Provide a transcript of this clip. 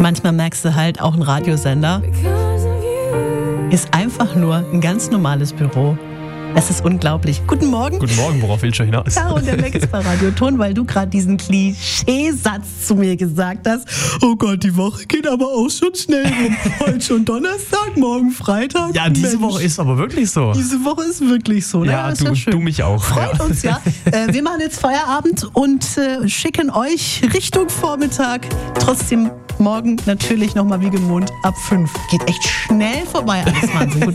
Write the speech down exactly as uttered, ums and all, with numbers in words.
Manchmal merkst du halt, auch ein Radiosender ist einfach nur ein ganz normales Büro. Das ist unglaublich. Guten Morgen. Guten Morgen, worauf willst du hinaus? Ja, und der Weg ist bei Radioton, weil du gerade diesen Klischeesatz zu mir gesagt hast. Oh Gott, die Woche geht aber auch schon schnell rum. Heute schon Donnerstag, morgen Freitag. Ja, diese Mensch, Woche ist aber wirklich so. Diese Woche ist wirklich so. Ja, Na, ist du, ja schön. du mich auch. Freut ja. uns, ja. äh, wir machen jetzt Feierabend und äh, schicken euch Richtung Vormittag. Trotzdem morgen natürlich nochmal wie gewohnt ab fünf. Geht echt schnell vorbei, alles Wahnsinn. Guten